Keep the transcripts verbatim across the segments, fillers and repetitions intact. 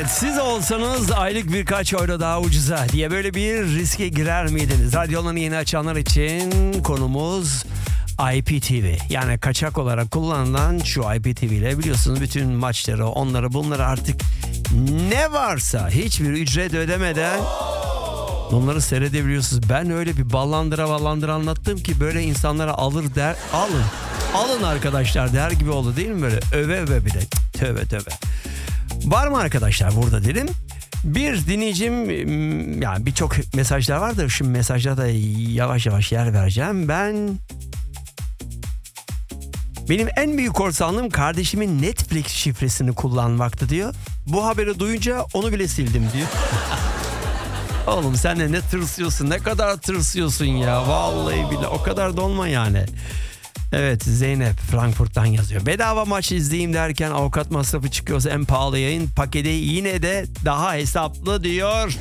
Evet, siz olsanız aylık birkaç euro daha ucuza diye böyle bir riske girer miydiniz? Radyolarını yeni açanlar için konumuz I P T V. Yani kaçak olarak kullanılan şu I P T V ile biliyorsunuz bütün maçları, onları bunları artık ne varsa hiçbir ücret ödemeden bunları seyredebiliyorsunuz. Ben öyle bir ballandıra ballandıra anlattım ki böyle insanlara alır der, alın. Alın arkadaşlar der gibi oldu değil mi böyle? Öve öve bile. Tövbe tövbe. Var mı arkadaşlar burada dedim. Bir dinleyicim, yani birçok mesajlar var da şimdi mesajlara da yavaş yavaş yer vereceğim. Ben benim en büyük korsanlığım kardeşimin Netflix şifresini kullanmaktı diyor. Bu haberi duyunca onu bile sildim diyor. Oğlum sen de ne tırsıyorsun, ne kadar tırsıyorsun ya, vallahi bile o kadar dolma yani. Evet, Zeynep Frankfurt'tan yazıyor. Bedava maç izleyeyim derken avukat masrafı çıkıyorsa en pahalı yayın paketi yine de daha hesaplı diyor.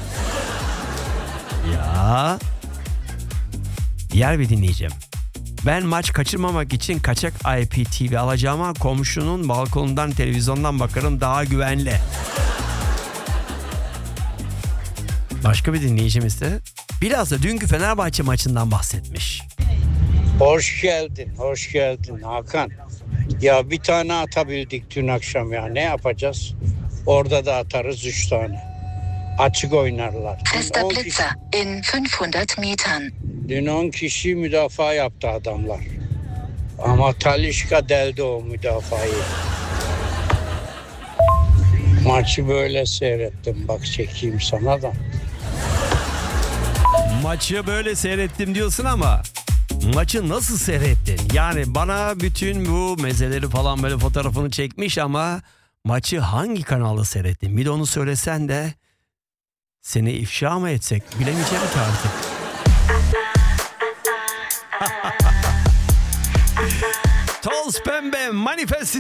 Ya. Diğer bir dinleyeceğim. Ben maç kaçırmamak için kaçak I P T V alacağıma komşunun balkonundan televizyondan bakarım, daha güvenli. Başka bir dinleyicimiz de biraz da dünkü Fenerbahçe maçından bahsetmiş. Hoş geldin, hoş geldin Hakan. Ya bir tane atabildik dün akşam ya. Ne yapacağız? Orada da atarız üç tane. Açık oynarlar. Fester Blitzer in fünfhundert Metern. Dün on kişi müdafaa yaptı adamlar. Ama Talisca deldi o müdafayı. Maçı böyle seyrettim. Bak çekeyim sana da. Maçı böyle seyrettim diyorsun ama maçı nasıl seyrettin? Yani bana bütün bu mezeleri falan böyle fotoğrafını çekmiş ama maçı hangi kanalda seyrettin? Bir de onu söylesen de seni ifşa mı etsek? Bilemeyeceğim ki artık. Toz Pembe Manifest